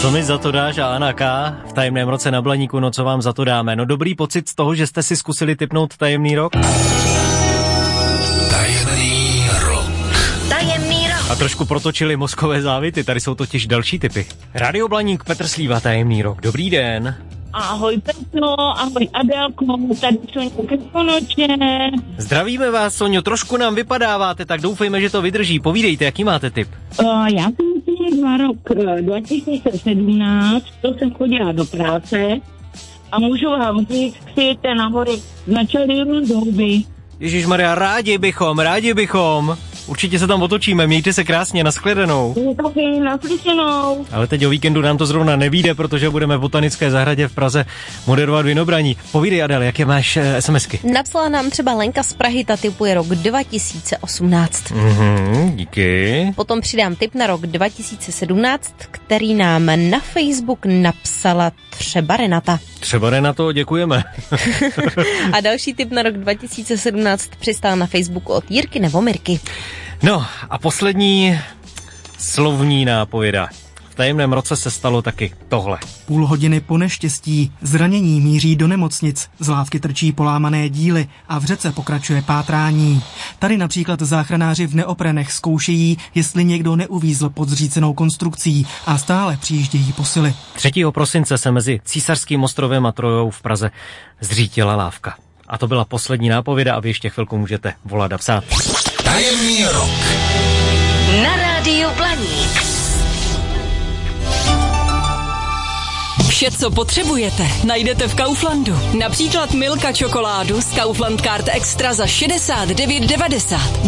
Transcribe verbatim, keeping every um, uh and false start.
Co mi za to dáš a Anna K. v tajemném roce na Blaníku, no co vám za to dáme? No dobrý pocit z toho, že jste si zkusili tipnout tajemný rok? Tajemný rok. Tajemný rok. A trošku protočili mozkové závity, tady jsou totiž další tipy. Radio Blaník, Petr Slíva, tajemný rok. Dobrý den. Ahoj Petro, ahoj Adélko, tady Soňo ke Konoče. Zdravíme vás, Soňo, trošku nám vypadáváte, tak doufejme, že to vydrží. Povídejte, jaký máte tip? Uh, já jsem dva rok dva tisíce sedmnáct, to jsem chodila do práce a můžu vám říct, přijďte na hory, začaly růst houby. Ježišmarja, rádi bychom, rádi bychom. Určitě se tam otočíme, mějte se krásně, nashledanou. Taky, naslyšenou. Ale teď o víkendu nám to zrovna nevíde, protože budeme v Botanické zahradě v Praze moderovat Vinobraní. Povídej, Adel, jaké máš uh, SMSky? Napsala nám třeba Lenka z Prahy, ta tipuje rok dva tisíce osmnáct. Mhm, díky. Potom přidám tip na rok dva tisíce sedmnáct, který nám na Facebook napsala třeba Renata. Třeba Renato, děkujeme. A další tip na rok dva tisíce sedmnáct přistál na Facebooku od Jirky nebo Mirky. No a poslední slovní nápověda. V tajemném roce se stalo taky tohle. Půl hodiny po neštěstí zranění míří do nemocnic, z lávky trčí polámané díly a v řece pokračuje pátrání. Tady například záchranáři v neoprenech zkoušejí, jestli někdo neuvízl pod zřícenou konstrukcí a stále přijíždějí posily. třetího prosince se mezi Císařským ostrovem a Trojou v Praze zřítila lávka. A to byla poslední nápověda a vy ještě chvilku můžete volat a psát. Tajemný rok. Na rádiu Blaník. Vše, co potřebujete, najdete v Kauflandu. Například Milka čokoládu z Kaufland Card Extra za šedesát devět devadesát.